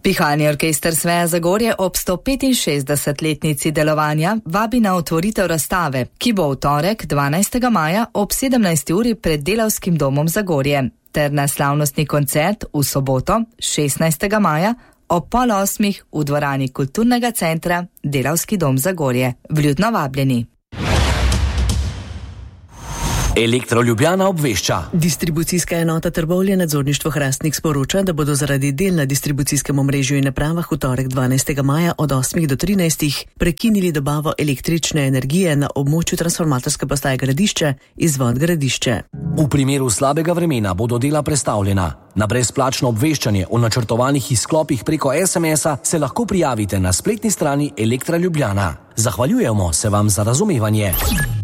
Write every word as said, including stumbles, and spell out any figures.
Pihalni orkester Sveja Zagorje ob sto petinšestdesetletnici delovanja vabi na otvoritev razstave, ki bo v torek dvanajstega maja ob sedemnajsti uri pred Delavskim domom Zagorje, ter na slavnostni koncert v soboto šestnajstega maja ob pol osmih v dvorani Kulturnega centra Delavski dom Zagorje. Vljudno vabljeni. Elektro Ljubljana obvešča. Distribucijska enota Trbovlje nadzorništvo Hrastnik sporoča, da bodo zaradi del na distribucijskem omrežju in napravah v torek dvanajstega maja od osmih do trinajstih prekinili dobavo električne energije na območju transformatorske postaje Gradišče, izvod Gradišče. V primeru slabega vremena bodo dela prestavljena. Na brezplačno obveščanje o načrtovanih izklopih preko es em es-a se lahko prijavite na spletni strani Elektra Ljubljana. Zahvaljujemo se vam za razumevanje.